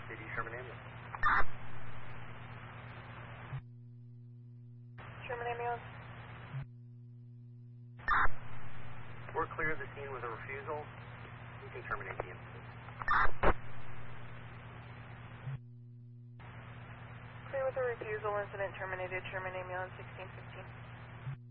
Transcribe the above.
City Sherman Ambulance. Sherman Ambulance. We're clear of the scene with a refusal. You can terminate the incident. Clear with a refusal, incident terminated, Sherman Ambulance 1615.